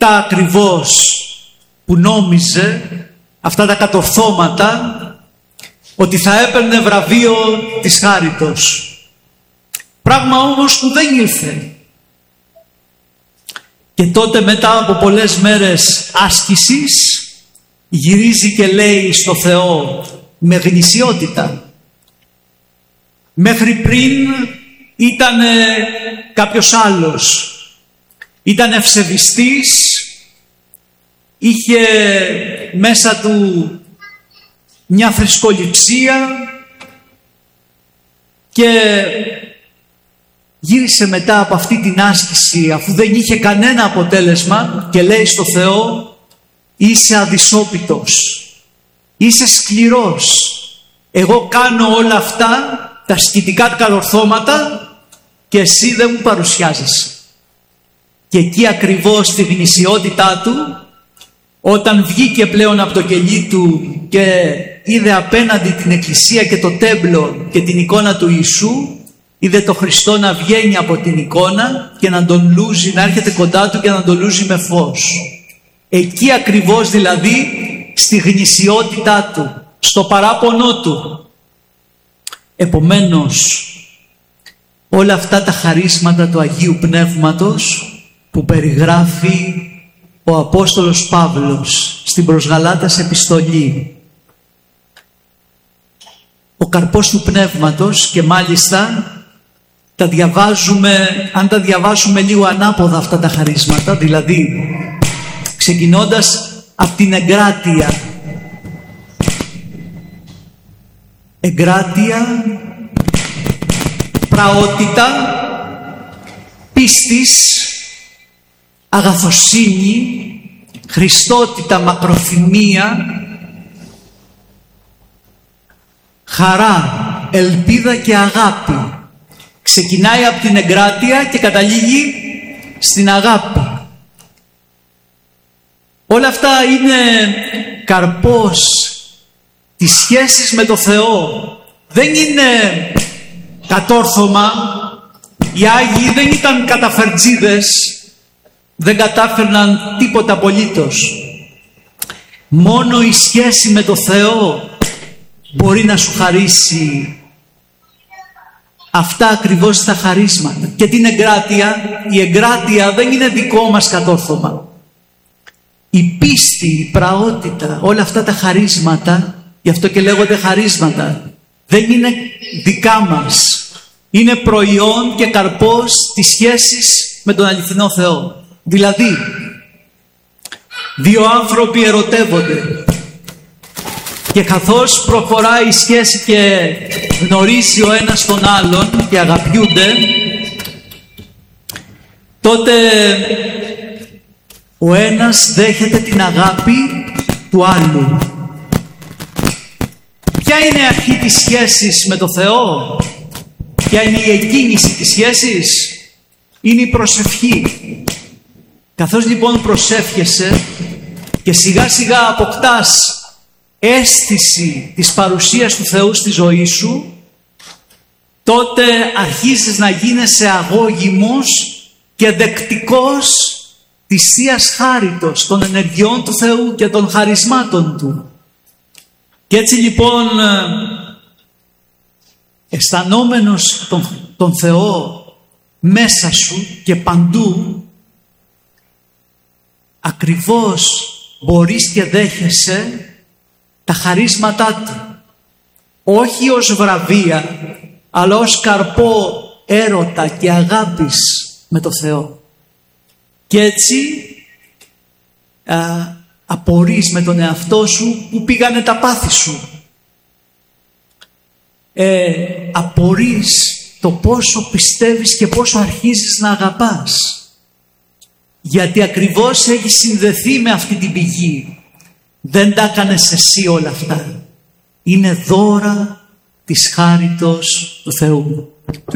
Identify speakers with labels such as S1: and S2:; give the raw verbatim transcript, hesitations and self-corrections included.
S1: αυτά ακριβώς που νόμιζε, αυτά τα κατορθώματα, ότι θα έπαιρνε βραβείο της χάριτος. Πράγμα όμως που δεν ήλθε. Και τότε μετά από πολλές μέρες άσκησης γυρίζει και λέει στο Θεό με γνησιότητα. Μέχρι πριν ήταν κάποιος άλλος. Ήταν ευσεβιστής, είχε μέσα του μια θρησκοληψία και γύρισε μετά από αυτή την άσκηση, αφού δεν είχε κανένα αποτέλεσμα, και λέει στο Θεό: είσαι αδυσόπιτος, είσαι σκληρός, εγώ κάνω όλα αυτά τα σκητικά κατορθώματα και εσύ δεν μου παρουσιάζεσαι. Και εκεί ακριβώς στη γνησιότητά του, όταν βγήκε πλέον από το κελί του και είδε απέναντι την εκκλησία και το τέμπλο και την εικόνα του Ιησού, είδε το Χριστό να βγαίνει από την εικόνα και να τον λούζει, να έρχεται κοντά του και να τον λούζει με φως. Εκεί ακριβώς δηλαδή, στη γνησιότητά του, στο παράπονό του. Επομένως, όλα αυτά τα χαρίσματα του Αγίου Πνεύματος που περιγράφει ο Απόστολος Παύλος στην προς Γαλάτας επιστολή, ο καρπός του Πνεύματος, και μάλιστα τα διαβάζουμε, αν τα διαβάσουμε λίγο ανάποδα αυτά τα χαρίσματα, δηλαδή ξεκινώντας από την εγκράτεια. Εγκράτεια, πραότητα, πίστης, αγαθοσύνη, χριστότητα, μακροθυμία, χαρά, ελπίδα και αγάπη. Ξεκινάει από την εγκράτεια και καταλήγει στην αγάπη. Όλα αυτά είναι καρπός της σχέσης με το Θεό. Δεν είναι κατόρθωμα. Οι Άγιοι δεν ήταν καταφερτζίδες, δεν κατάφερναν τίποτα απολύτως. Μόνο η σχέση με το Θεό μπορεί να σου χαρίσει αυτά ακριβώς τα χαρίσματα. Και την εγκράτεια, η εγκράτεια δεν είναι δικό μας κατόρθωμα. Η πίστη, η πραότητα, όλα αυτά τα χαρίσματα, γι' αυτό και λέγονται χαρίσματα, δεν είναι δικά μας. Είναι προϊόν και καρπός της σχέσης με τον αληθινό Θεό. Δηλαδή, δύο άνθρωποι ερωτεύονται και καθώς προχωράει η σχέση και γνωρίζει ο ένας τον άλλον και αγαπιούνται, τότε ο ένας δέχεται την αγάπη του άλλου. Ποια είναι η αρχή της σχέσης με το Θεό? Ποια είναι η εκκίνηση της σχέσης? Είναι η προσευχή. Καθώς λοιπόν προσεύχεσαι και σιγά σιγά αποκτάς αίσθηση της παρουσίας του Θεού στη ζωή σου, τότε αρχίζεις να γίνεσαι αγώγιμος και δεκτικός της Θείας Χάριτος, των ενεργειών του Θεού και των χαρισμάτων Του. Και έτσι λοιπόν, αισθανόμενος τον, τον Θεό μέσα σου και παντού, ακριβώς μπορείς και δέχεσαι τα χαρίσματά Του, όχι ως βραβεία, αλλά ως καρπό έρωτα και αγάπης με το Θεό. Και έτσι α, απορείς με τον εαυτό σου που πήγανε τα πάθη σου. Ε, απορείς το πόσο πιστεύεις και πόσο αρχίζεις να αγαπάς. Γιατί ακριβώς έχεις συνδεθεί με αυτή την πηγή. Δεν τα έκανες εσύ όλα αυτά. Είναι δώρα της χάριτος του Θεού.